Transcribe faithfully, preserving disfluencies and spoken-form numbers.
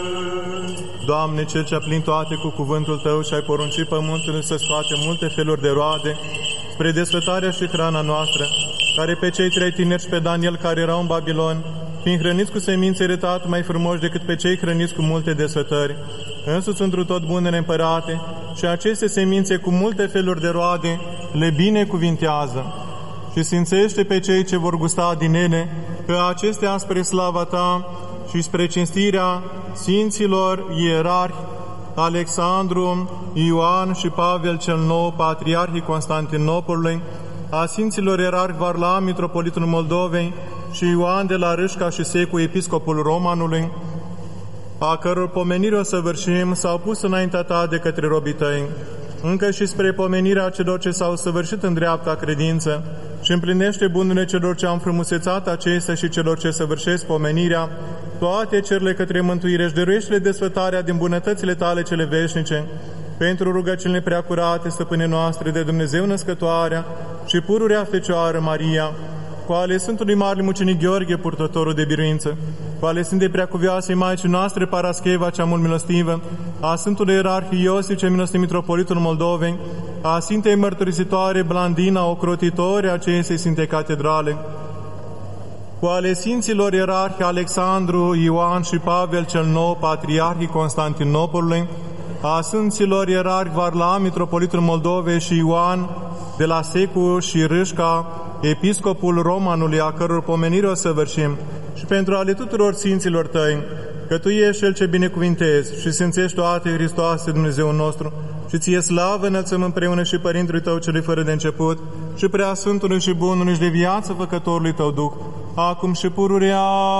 Doamne, Cel ce-a plin toate cu cuvântul Tău și ai poruncit pământului să scoate multe feluri de roade, spre desfătarea și hrana noastră, care pe cei trei tineri și pe Daniel care erau în Babilon, fiind hrăniți cu semințe retat mai frumoși decât pe cei hrăniți cu multe desfătări, însuți întru tot bunele împărate, și aceste semințe cu multe feluri de roade le binecuvintează și sfințește pe cei ce vor gusta din ele, că acestea spre slava Ta și spre cinstirea Sfinților Ierarhi Alexandru, Ioan și Pavel cel Nou, Patriarhii Constantinopolului, a Sfinților Ierarhi Varlam, Mitropolitul Moldovei, și Ioan de la Râșca și Secu, Episcopul Romanului, a căror pomenire o săvârșim, s-au pus înaintea Ta de către robii Tăi, încă și spre pomenirea celor ce s-au săvârșit în dreapta credință, și împlinește bunurile celor ce au înfrumusețat acestea și celor ce săvârșesc pomenirea, toate cerile către mântuire, și dăruiește-le desfătarea din bunătățile Tale cele veșnice, pentru rugăciunile preacurate, Stăpâne noastre, de Dumnezeu Născătoarea și pururea Fecioară Maria, cu ale Sfântului Marele Mucenic Gheorghe, purtătorul de biruință, cu ale Sfintei Preacuvioasei Maicii noastre, Parascheva, cea mult milostivă, a Sfântului Ierarhie Iosif, cel milostiv Mitropolitul Moldovei, a Sfintei Mărturisitoare Blandina, ocrotitoare acestei Sfinte Catedrale, cu ale Sfinților Ierarhi Alexandru, Ioan și Pavel cel Nou, Patriarhii Constantinopolului, a Sfinților Ierarhi Varlam, Mitropolitul Moldovei, și Ioan de la Secu și Râșca, Episcopul Romanului, a căror pomenire o săvârșim, și pentru ale tuturor Sfinților Tăi, că Tu ești Cel ce binecuvintezi și sfințești toate, Hristoase, Dumnezeu nostru, și Ție slavă înălțăm împreună și Părintelui Tău celui fără de început, și Preasfântului și Bunului și de viață Făcătorului Tău Duh, acum și pururea